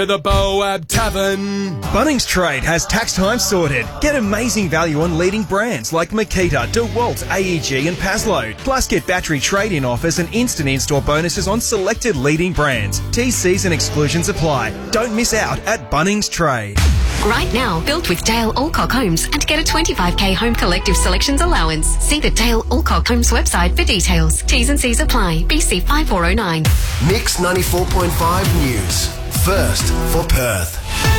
The Boab Tavern. Bunnings Trade has tax time sorted. Get amazing value on leading brands like Makita, DeWalt, AEG and Paslow. Plus get battery trade-in offers and instant in-store bonuses on selected leading brands. TCs and exclusions apply. Don't miss out at Bunnings Trade. Right now, built with Dale Alcock Homes and get a 25k home collective selections allowance. See the Dale Alcock Homes website for details. T's and C's apply. BC 5409. Mix 94.5 News. First for Perth.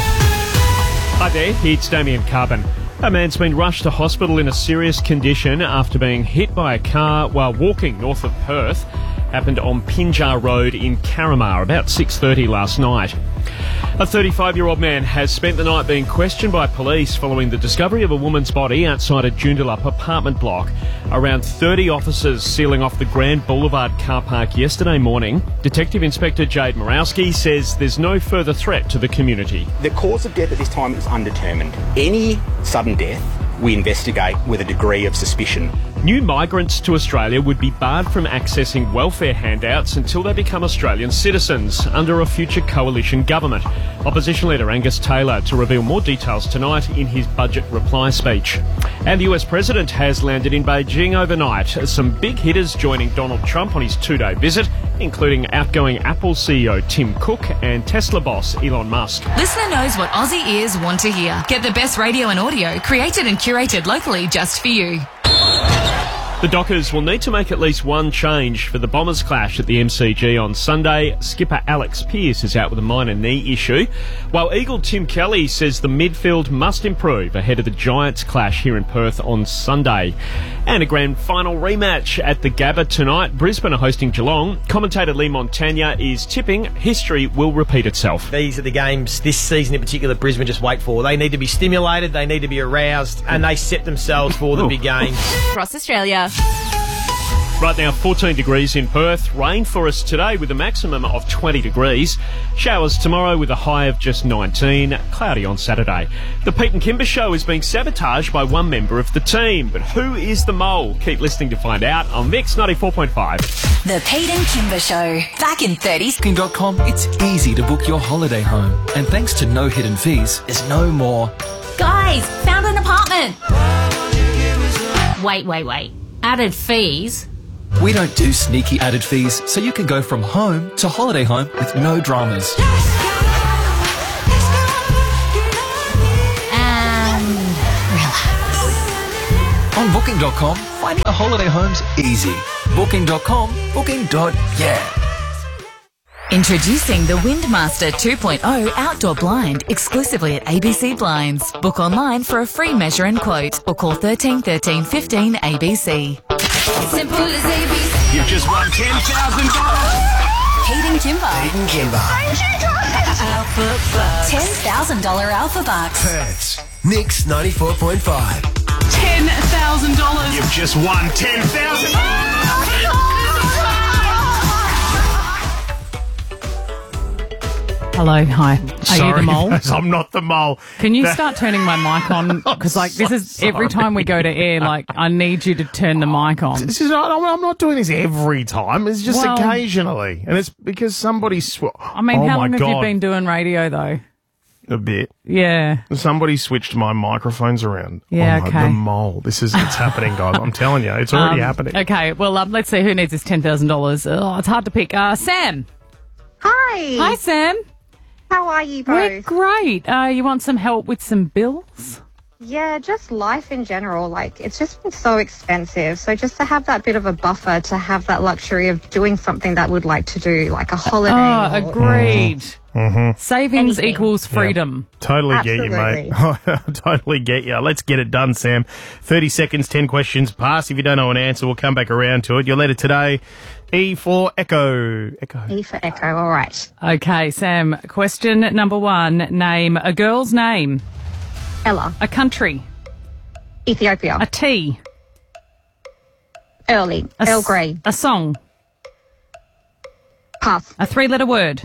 Hi there, it's Damien Carbon. A man's been rushed to hospital in a serious condition after being hit by a car while walking north of Perth. Happened on Pinjar Road in Carramar about 6:30 last night. A 35-year-old man has spent the night being questioned by police following the discovery of a woman's body outside a Joondalup apartment block. Around 30 officers sealing off the Grand Boulevard car park yesterday morning. Detective Inspector Jade Morawski says there's no further threat to the community. The cause of death at this time is undetermined. Any sudden death we investigate with a degree of suspicion. New migrants to Australia would be barred from accessing welfare handouts until they become Australian citizens under a future coalition government. Opposition leader Angus Taylor to reveal more details tonight in his budget reply speech. And the US president has landed in Beijing overnight. Some big hitters joining Donald Trump on his two-day visit, including outgoing Apple CEO Tim Cook and Tesla boss Elon Musk. Listener knows what Aussie ears want to hear. Get the best radio and audio created and curated locally just for you. The Dockers will need to make at least one change for the Bombers clash at the MCG on Sunday. Skipper Alex Pearce is out with a minor knee issue, while Eagle Tim Kelly says the midfield must improve ahead of the Giants clash here in Perth on Sunday. And a grand final rematch at the Gabba tonight. Brisbane are hosting Geelong. Commentator Lee Montagna is tipping history will repeat itself. These are the games this season in particular Brisbane just wait for. They need to be stimulated, they need to be aroused, and they set themselves for the big games. Across Australia. Right now, 14 degrees in Perth. Rain for us today with a maximum of 20 degrees. Showers tomorrow with a high of just 19. Cloudy on Saturday. The Pete and Kimber Show is being sabotaged by one member of the team. But who is the mole? Keep listening to find out on Mix 94.5. The Pete and Kimber Show. Back in 30s. Booking.com, it's easy to book your holiday home. And thanks to no hidden fees, there's no more. Guys, found an apartment. Wait. Added fees? We don't do sneaky added fees, so you can go from home to holiday home with no dramas. And relax. On Booking.com, finding a holiday home's easy. Booking.com, booking.yeah. Introducing the Windmaster 2.0 Outdoor Blind exclusively at ABC Blinds. Book online for a free measure and quote or call 13 13 15 ABC. Simple as ABC. You've just won $10,000. Pete and Kimber. $10,000 Alpha Bucks. Perth's Mix 94.5. $10,000. You've just won $10,000. Hello, hi. Are you the mole? I'm not the mole. Can you start turning my mic on? Because this is every time we go to air. I need you to turn the mic on. I'm not doing this every time. It's just occasionally, and it's because somebody. How long have you been doing radio though? A bit. Yeah. Somebody switched my microphones around. Yeah. Okay. The mole. It's happening, guys. I'm telling you, it's already happening. Okay. Well, let's see who needs this $10,000. Oh, it's hard to pick. Sam. Hi. Hi, Sam. How are you both? We're great. You want some help with some bills? Yeah, just life in general. It's just been so expensive. So just to have that bit of a buffer, to have that luxury of doing something that we'd like to do, like a holiday. Oh, agreed. Mm-hmm. Savings equals freedom. Yep. Totally get you, mate. Totally get you. Let's get it done, Sam. 30 seconds, 10 questions. Pass. If you don't know an answer, we'll come back around to it. Your letter today, E for Echo. E for Echo, all right. Okay, Sam. Question number 1. Name a girl's name. Ella. A country. Ethiopia. A tea. Early. Earl Grey. A song. Pass. A 3-letter word.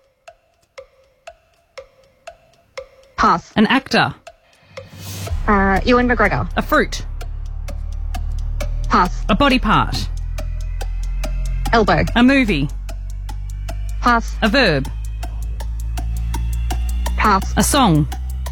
Pass. An actor. Ewan McGregor. A fruit. Pass. A body part. Elbow. A movie. Pass. A verb. Pass. A song.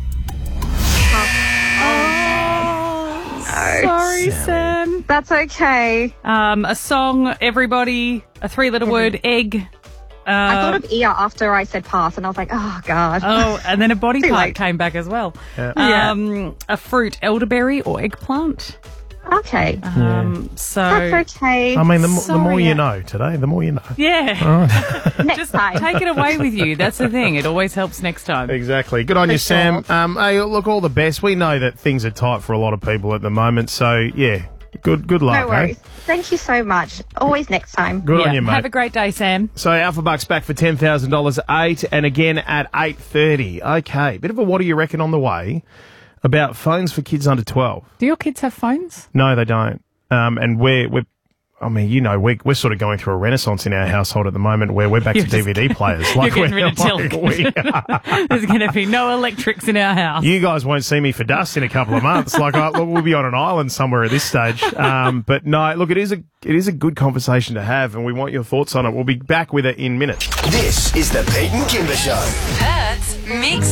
Sorry, Sally. Sam. That's okay. A song, everybody, a three-letter word, egg. I thought of ear after I said pass, and I was like, oh, God. Oh, and then a body Too part late. came back as well. Yeah. A fruit, elderberry or eggplant. Okay. So That's okay. I mean, the more Sorry, you know today, the more you know. Yeah. All right. Next time. Take it away with you. That's the thing. It always helps next time. Exactly. Good on you, Sam. Hey, look, all the best. We know that things are tight for a lot of people at the moment, so yeah, good luck. No worries. Eh? Thank you so much. Always next time. Good on you, mate. Have a great day, Sam. So Alpha Bucks back for $10,000 at 8 and again at 8:30. Okay, bit of a what do you reckon on the way about phones for kids under 12. Do your kids have phones? No, they don't. And we're I mean, you know, we're sort of going through a renaissance in our household at the moment where we're back to DVD players. You're getting rid of television. we are. There's going to be no electrics in our house. You guys won't see me for dust in a couple of months. Look, we'll be on an island somewhere at this stage. But no, look, it is a good conversation to have, and we want your thoughts on it. We'll be back with it in minutes. This is the Pete and Kimber Show. Perth's Mix